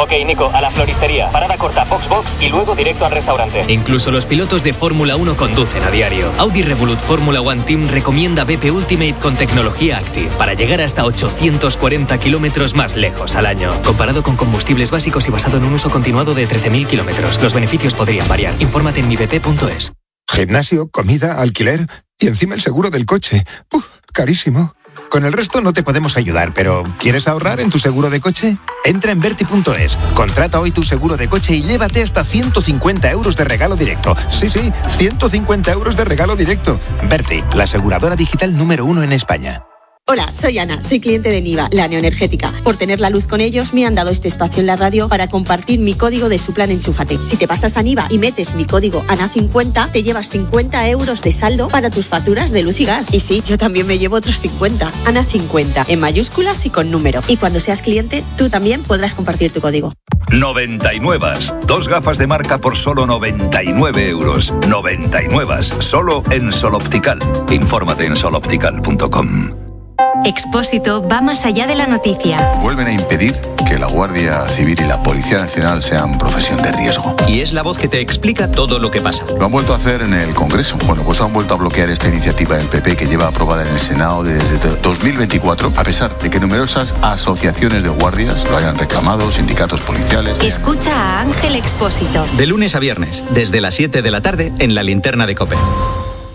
Ok, Nico, a la floristería. Parada corta, box y luego directo al restaurante. Incluso los pilotos de Fórmula 1 conducen a diario. Audi Revolut Fórmula One Team recomienda BP Ultimate con tecnología Active para llegar hasta 840 kilómetros más lejos al año. Comparado con combustibles básicos y basado en un uso continuado de 13.000 kilómetros. Los beneficios podrían variar. Infórmate en mibp.es. Gimnasio, comida, alquiler y encima el seguro del coche. Carísimo. Con el resto no te podemos ayudar, pero ¿quieres ahorrar en tu seguro de coche? Entra en Verti.es, contrata hoy tu seguro de coche y llévate hasta 150 euros de regalo directo. Sí, 150 euros de regalo directo. Verti, la aseguradora digital número 1 en España. Hola, soy Ana, soy cliente de Niva, la neoenergética. Por tener la luz con ellos, me han dado este espacio en la radio para compartir mi código de su plan Enchúfate. Si te pasas a Niva y metes mi código ANA50, te llevas 50 euros de saldo para tus facturas de luz y gas. Y sí, yo también me llevo otros 50. ANA50, en mayúsculas y con número. Y cuando seas cliente, tú también podrás compartir tu código. 99. 2 gafas de marca por solo 99 euros. 99. Solo en Sol Optical. Infórmate en soloptical.com. Expósito va más allá de la noticia. Vuelven a impedir que la Guardia Civil y la Policía Nacional sean profesión de riesgo. Y es la voz que te explica todo lo que pasa. Lo han vuelto a hacer en el Congreso. Bueno, pues han vuelto a bloquear esta iniciativa del PP que lleva aprobada en el Senado desde 2024, a pesar de que numerosas asociaciones de guardias lo hayan reclamado, sindicatos policiales. Escucha a Ángel Expósito. De lunes a viernes, desde las 7 de la tarde, en La Linterna de COPE.